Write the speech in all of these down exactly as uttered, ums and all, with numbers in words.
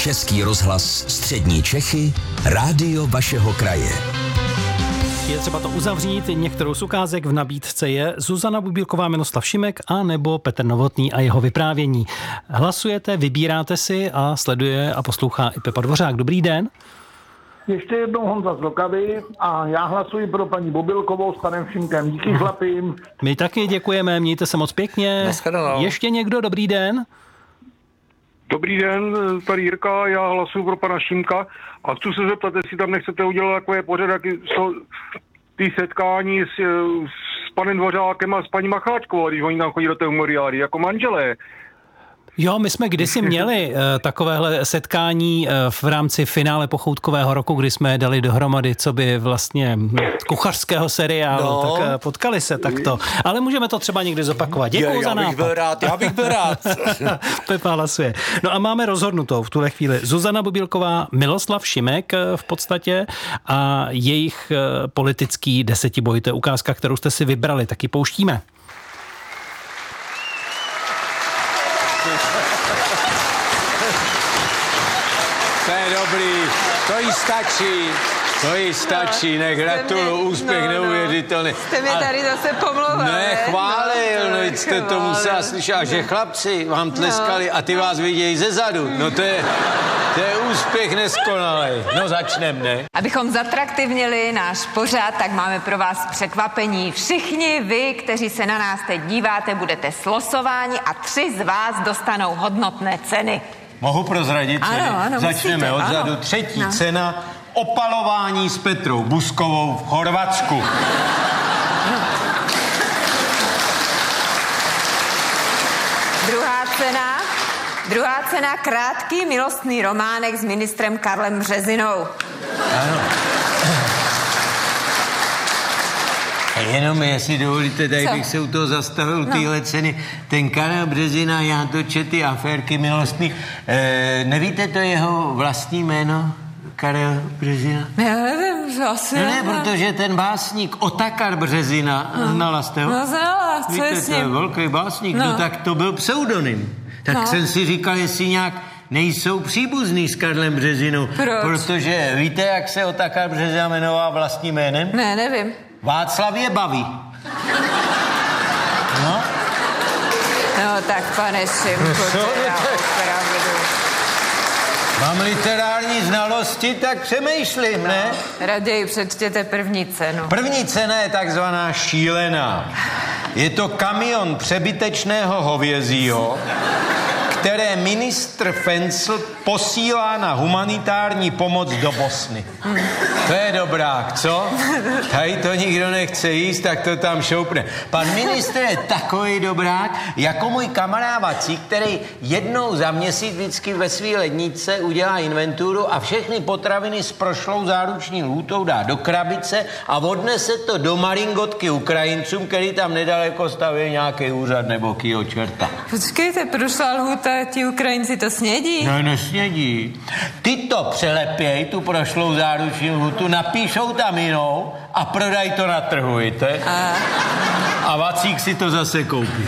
Český rozhlas Střední Čechy, rádio vašeho kraje. Je třeba to uzavřít, některou z ukázek v nabídce je Zuzana Bubílková, Miloslav Šimek a nebo Petr Novotný a jeho vyprávění. Hlasujete, vybíráte si a sleduje a poslouchá i Pepa Dvořák. Dobrý den. Ještě jednou Honza z Vltavy a já hlasuji pro paní Bubílkovou s panem Šimkem. Díky chlapím. My taky děkujeme, mějte se moc pěkně. Ještě někdo, dobrý den. Dobrý den, tady Jirka, já hlasuji pro pana Šimka a chci se zeptat, jestli tam nechcete udělat takové pořady, jsou ty setkání s, s panem Dvořákem a s paní Macháčkovou, když oni tam chodí do té humoriády, jako manželé. Jo, my jsme kdysi měli uh, takovéhle setkání uh, v rámci finále pochoutkového roku, kdy jsme dali dohromady, co by vlastně kuchařského seriálu, no. tak uh, potkali se takto. Ale můžeme to třeba někdy zopakovat. Děkuju za nápad. Já bych byl rád, já bych byl rád. Pepa hlasuje. No a máme rozhodnutou v tuhle chvíli Zuzana Bubílková, Miloslav Šimek uh, v podstatě a jejich uh, politický desetiboj. To je ukázka, kterou jste si vybrali, taky pouštíme. To je dobrý, to jí stačí, to jí stačí, ne, gratuluju, úspěch no, neuvěřitelný. No. Jste mě tady zase pomlouval, ne? chválil, no, no jste to musela slyšet, a že chlapci vám tleskali no. a ty vás vidějí ze zadu, no to je, to je úspěch neskonalej. No začnem, ne? Abychom zatraktivnili náš pořad, tak máme pro vás překvapení. Všichni vy, kteří se na nás teď díváte, budete slosováni a tři z vás dostanou hodnotné ceny. Mohu prozradit? Ano, ano, Začneme musíte, odzadu. Ano. Třetí no. cena opalování s Petrou Buskovou v Chorvatsku. No. Druhá cena, druhá cena krátký milostný románek s ministrem Karlem Březinou. Ano. Jenom, jestli dovolíte, tady bych se u toho zastavil, no. tyhle ceny. Ten Karel Březina, já to čet ty aférky milostný. E, nevíte to jeho vlastní jméno? Karel Březina? Já nevím, asi no ne, protože ten básník Otakar Březina, no. znala jste ho? No znala, co víte, je s ním? To je velký básník, no. no tak to byl pseudonym. Tak no. jsem si říkal, jestli nějak nejsou příbuzný s Karlem Březinou. Proč? Protože víte, jak se Otakar Březina jmenoval vlastním jménem? Ne, nevím. Václav je baví. No? No tak, pane Šimku, teda opravdu. Mám literární znalosti, tak přemýšlím, ne? Raději přečtěte první cenu. První cena je takzvaná šílená. Je to kamion přebytečného hovězího, které ministr Fencl posílá na humanitární pomoc do Bosny. Hmm. To je dobrák, co? Tady to nikdo nechce jíst, tak to tam šoupne. Pan ministr je takový dobrák, jako můj kamarád Vacík, který jednou za měsíc vždycky ve své ledničce udělá inventuru a všechny potraviny s prošlou záruční lhůtou dá do krabice a odnese to do Maringotky Ukrajincům, který tam nedaleko staví nějaký úřad nebo kýho čerta. Počkejte, prošla lhůta, ti Ukrajinci to snědí? No, nesnědí. Ty to přelepěj, tu prošlou záruční lhůtu, napíšou tam jinou a prodají to na trhu, víte? A, a Vacík si to zase koupí.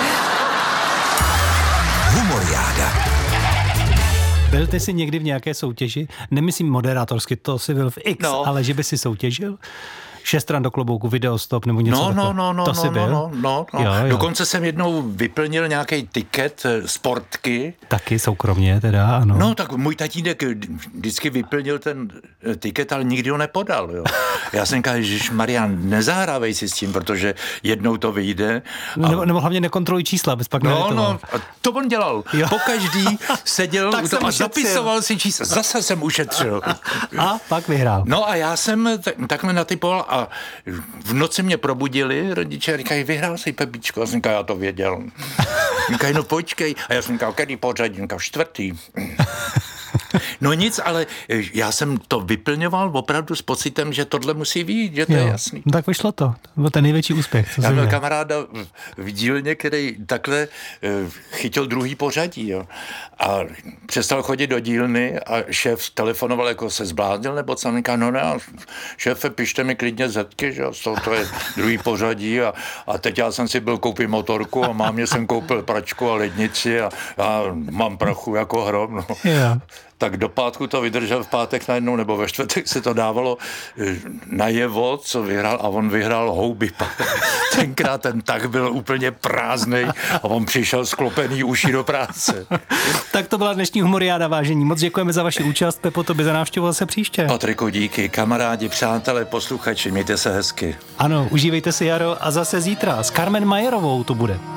Humoriáda. Byl ty si někdy v nějaké soutěži? Nemyslím moderátorsky, to si byl v X, no. ale že by si soutěžil? Šest ran do klobouku, videostop nebo něco no, takového. No, no, no, to no, si byl? no, no, no. Jo, jo. Dokonce jsem jednou vyplnil nějaký tiket sportky. Taky soukromně teda, ano. No, tak můj tatínek vždycky vyplnil ten tiket, ale nikdy ho nepodal, jo. Já jsem říkal, že Marian, nezahrávej si s tím, protože jednou to vyjde. A... Nebo, nebo hlavně nekontroluj čísla, bez pak No, no, to on dělal. Jo. Pokaždý seděl tak to a zapisoval si čísla. Zase jsem ušetřil. A pak vyhrál. No a já jsem t- takhle natypoval a v noci mě probudili rodiče a říkají, vyhrál jsi, Pepičko. A jsem říkal, já to věděl. Říkají, no počkej. A já jsem říkal, kedy pořadí? Říkal, čtvrtý. No nic, ale já jsem to vyplňoval opravdu s pocitem, že tohle musí vyjít, že to jo, je jasný. No tak vyšlo to. To byl ten největší úspěch. Já měl kamaráda v dílně, který takhle chytil druhý pořadí, jo. A přestal chodit do dílny a šéf telefonoval, jako se zbláznil, nebo co, říká, no ne, šéfe, pište mi klidně zetky, že jo, to je druhý pořadí a, a teď já jsem si byl koupil motorku a mámě jsem koupil pračku a lednici a, a mám prachu jako hrom, no. Yeah. tak do pátku to vydržel, v pátek najednou nebo ve čtvrtek se to dávalo najevo, co vyhrál, a on vyhrál houby. Tenkrát ten tak byl úplně prázdnej a on přišel sklopený uši do práce. Tak to byla dnešní humoriáda, vážení. Moc děkujeme za vaši účast, Pepo, tobě za návštěvu se příště. Patriku, díky. Kamarádi, přátelé, posluchači, mějte se hezky. Ano, užívejte si jaro a zase zítra s Carmen Majerovou to bude.